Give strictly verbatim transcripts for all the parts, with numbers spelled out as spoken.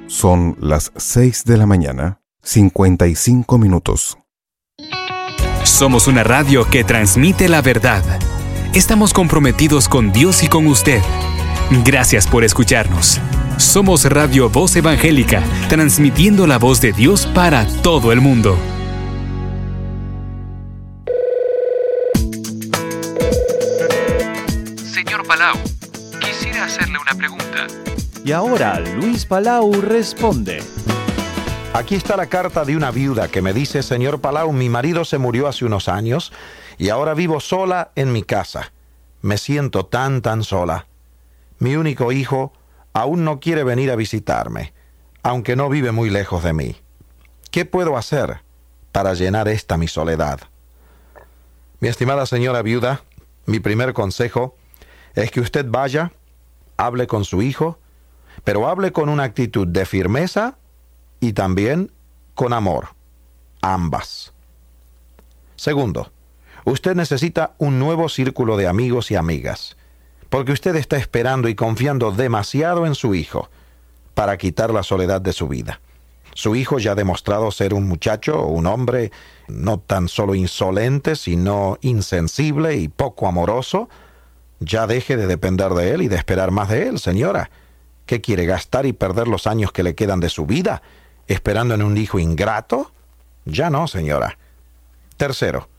Son las seis de la mañana, cincuenta y cinco minutos. Somos una radio que transmite la verdad. Estamos comprometidos con Dios y con usted. Gracias por escucharnos. Somos Radio Voz Evangélica, transmitiendo la voz de Dios para todo el mundo. Señor Palau, quisiera hacerle una pregunta. Y ahora Luis Palau responde. Aquí está la carta de una viuda que me dice: señor Palau, mi marido se murió hace unos años y ahora vivo sola en mi casa. Me siento tan, tan sola. Mi único hijo aún no quiere venir a visitarme, aunque no vive muy lejos de mí. ¿Qué puedo hacer para llenar esta mi soledad? Mi estimada señora viuda, mi primer consejo es que usted vaya, hable con su hijo, pero hable con una actitud de firmeza y también con amor, ambas. Segundo, usted necesita un nuevo círculo de amigos y amigas, porque usted está esperando y confiando demasiado en su hijo para quitar la soledad de su vida. Su hijo ya ha demostrado ser un muchacho o un hombre no tan solo insolente, sino insensible y poco amoroso. Ya deje de depender de él y de esperar más de él, señora. ¿Qué quiere, gastar y perder los años que le quedan de su vida esperando en un hijo ingrato? Ya no, señora. Tercero,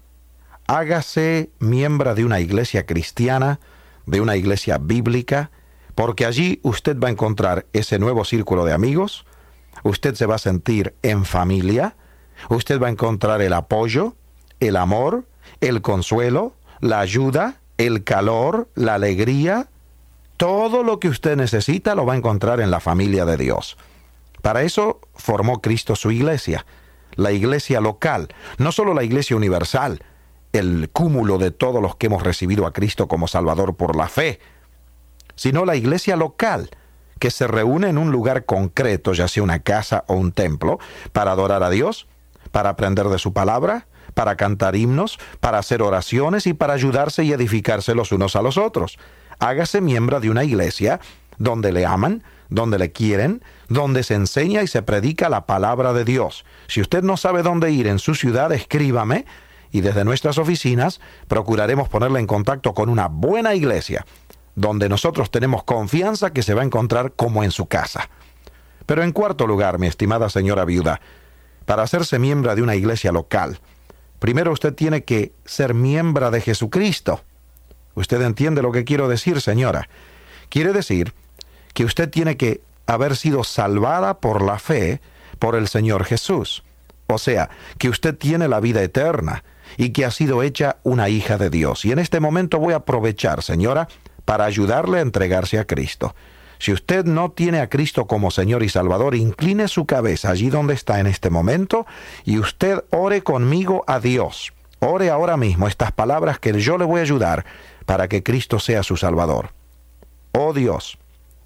hágase miembro de una iglesia cristiana, de una iglesia bíblica, porque allí usted va a encontrar ese nuevo círculo de amigos, usted se va a sentir en familia, usted va a encontrar el apoyo, el amor, el consuelo, la ayuda, el calor, la alegría. Todo lo que usted necesita lo va a encontrar en la familia de Dios. Para eso formó Cristo su iglesia, la iglesia local, no solo la iglesia universal, el cúmulo de todos los que hemos recibido a Cristo como Salvador por la fe, sino la iglesia local, que se reúne en un lugar concreto, ya sea una casa o un templo, para adorar a Dios, para aprender de su palabra, para cantar himnos, para hacer oraciones y para ayudarse y edificarse los unos a los otros. Hágase miembro de una iglesia donde le aman, donde le quieren, donde se enseña y se predica la palabra de Dios. Si usted no sabe dónde ir en su ciudad, escríbame, y desde nuestras oficinas procuraremos ponerle en contacto con una buena iglesia, donde nosotros tenemos confianza que se va a encontrar como en su casa. Pero en cuarto lugar, mi estimada señora viuda, para hacerse miembro de una iglesia local, primero usted tiene que ser miembro de Jesucristo. ¿Usted entiende lo que quiero decir, señora? Quiere decir que usted tiene que haber sido salvada por la fe por el Señor Jesús. O sea, que usted tiene la vida eterna y que ha sido hecha una hija de Dios. Y en este momento voy a aprovechar, señora, para ayudarle a entregarse a Cristo. Si usted no tiene a Cristo como Señor y Salvador, incline su cabeza allí donde está en este momento y usted ore conmigo a Dios. Ore ahora mismo estas palabras que yo le voy a ayudar para que Cristo sea su Salvador. Oh Dios,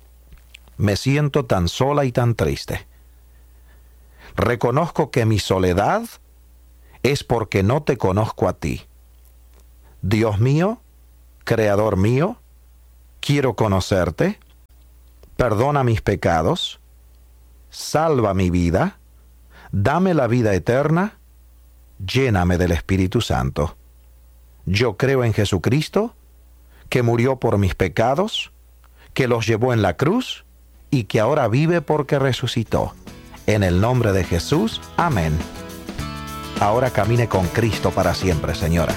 me siento tan sola y tan triste. Reconozco que mi soledad es porque no te conozco a ti. Dios mío, Creador mío, quiero conocerte, perdona mis pecados, salva mi vida, dame la vida eterna, lléname del Espíritu Santo. Yo creo en Jesucristo, que murió por mis pecados, que los llevó en la cruz y que ahora vive porque resucitó. En el nombre de Jesús, amén. Ahora camine con Cristo para siempre, señora.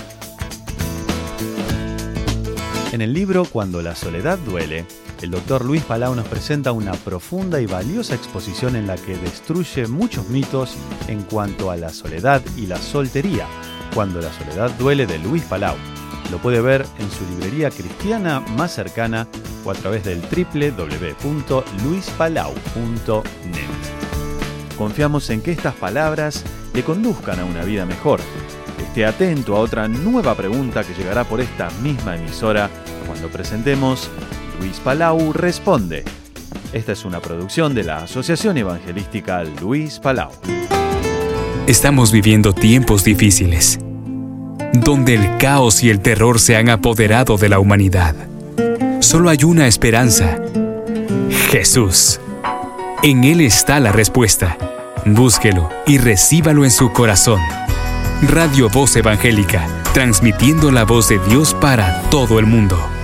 En el libro Cuando la soledad duele, el doctor Luis Palau nos presenta una profunda y valiosa exposición en la que destruye muchos mitos en cuanto a la soledad y la soltería. Cuando la soledad duele, de Luis Palau. Lo puede ver en su librería cristiana más cercana o a través del doble u doble u doble u punto luis palau punto net. Confiamos en que estas palabras le conduzcan a una vida mejor. Esté atento a otra nueva pregunta que llegará por esta misma emisora cuando presentemos Luis Palau Responde. Esta es una producción de la Asociación Evangelística Luis Palau. Estamos viviendo tiempos difíciles, donde el caos y el terror se han apoderado de la humanidad. Solo hay una esperanza: Jesús. En Él está la respuesta. Búsquelo y recíbalo en su corazón. Radio Voz Evangélica, transmitiendo la voz de Dios para todo el mundo.